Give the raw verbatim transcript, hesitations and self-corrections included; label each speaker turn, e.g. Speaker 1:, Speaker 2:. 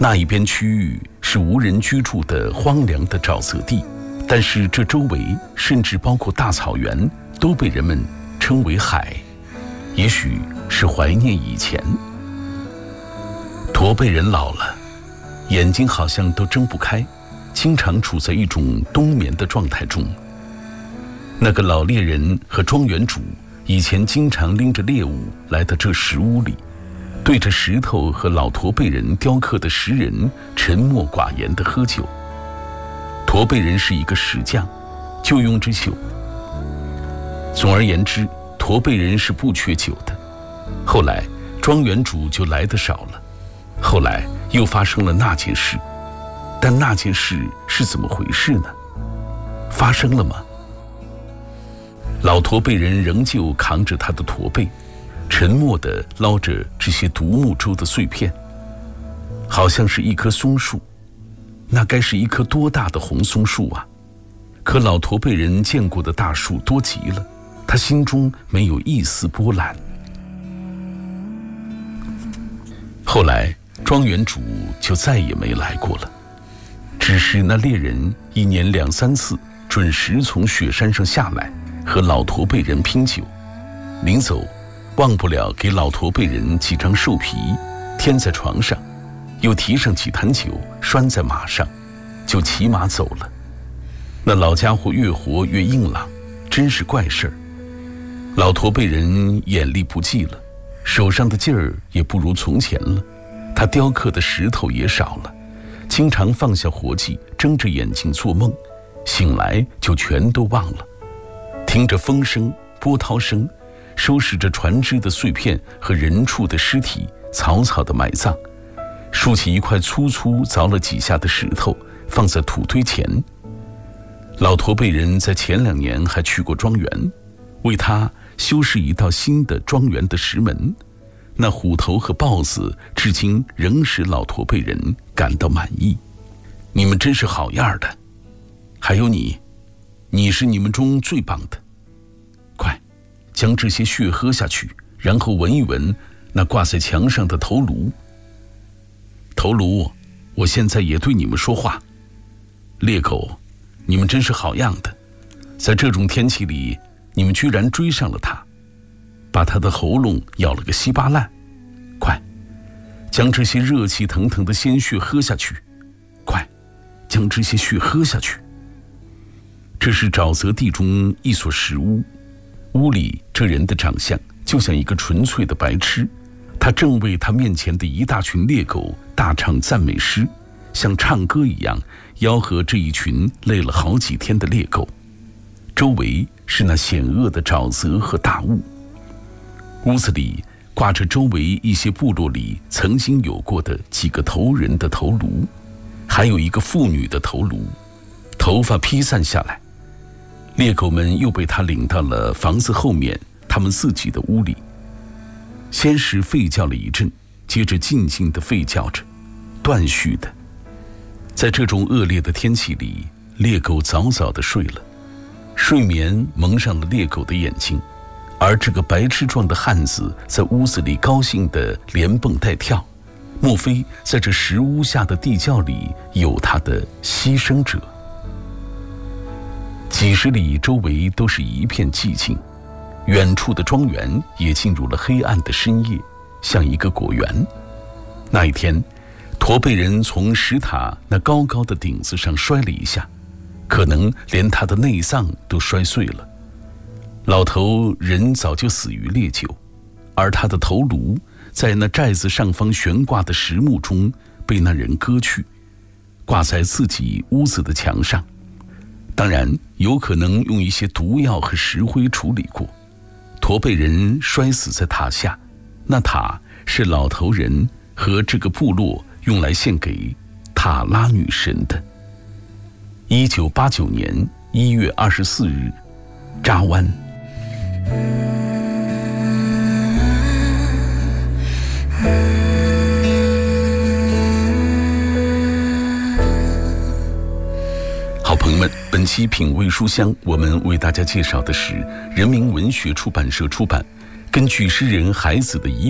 Speaker 1: 那一边区域是无人居住的荒凉的沼泽地，但是这周围甚至包括大草原都被人们称为海，也许是怀念以前。驼背人老了，眼睛好像都睁不开，经常处在一种冬眠的状态中。那个老猎人和庄园主以前经常拎着猎物来到这石屋里，对着石头和老驼背人雕刻的石人沉默寡言地喝酒。驼背人是一个石匠，就用这酒。总而言之，驼背人是不缺酒的。后来庄园主就来得少了，后来又发生了那件事。但那件事是怎么回事呢？发生了吗？老驼背人仍旧扛着他的驼背，沉默地捞着这些独木舟的碎片，好像是一棵松树。那该是一棵多大的红松树啊！可老驼背人见过的大树多极了，他心中没有一丝波澜。后来庄园主就再也没来过了，只是那猎人一年两三次准时从雪山上下来，和老驼背人拼酒。临走，忘不了给老驼背人几张兽皮，添在床上，又提上几坛酒拴在马上，就骑马走了。那老家伙越活越硬朗，真是怪事儿。老驼背人眼力不济了，手上的劲儿也不如从前了，他雕刻的石头也少了，经常放下活计，睁着眼睛做梦，醒来就全都忘了。听着风声、波涛声，收拾着船只的碎片和人畜的尸体，草草地埋葬。竖起一块粗粗凿了几下的石头，放在土堆前。老驼背人在前两年还去过庄园，为他修饰一道新的庄园的石门。那虎头和豹子至今仍使老驼背人感到满意。你们真是好样的！还有你，你是你们中最棒的。快，将这些血喝下去，然后闻一闻那挂在墙上的头颅。头颅，我现在也对你们说话。猎狗，你们真是好样的，在这种天气里，你们居然追上了他，把他的喉咙咬了个稀巴烂。快，将这些热气腾腾的鲜血喝下去。快，将这些血喝下去。这是沼泽地中一所石屋，屋里这人的长相就像一个纯粹的白痴，他正为他面前的一大群猎狗大唱赞美诗，像唱歌一样吆喝这一群累了好几天的猎狗。周围是那险恶的沼泽和大雾，屋子里挂着周围一些部落里曾经有过的几个头人的头颅，还有一个妇女的头颅，头发披散下来。猎狗们又被他领到了房子后面他们自己的屋里，先是吠叫了一阵，接着静静地吠叫着，断续的。在这种恶劣的天气里，猎狗早早地睡了，睡眠蒙上了猎狗的眼睛，而这个白痴状的汉子在屋子里高兴地连蹦带跳，莫非在这石屋下的地窖里有他的牺牲者？几十里周围都是一片寂静，远处的庄园也进入了黑暗的深夜，像一个果园。那一天，驼背人从石塔那高高的顶子上摔了一下，可能连他的内脏都摔碎了。老头人早就死于烈酒，而他的头颅在那寨子上方悬挂的石木中被那人割去，挂在自己屋子的墙上。当然有可能用一些毒药和石灰处理过。驼背人摔死在塔下，那塔是老头人和这个部落用来献给塔拉女神的。一九八九年一月二十四日，扎湾。好朋友们，本期品味书香，我们为大家介绍的是人民文学出版社出版，根据诗人海子的遗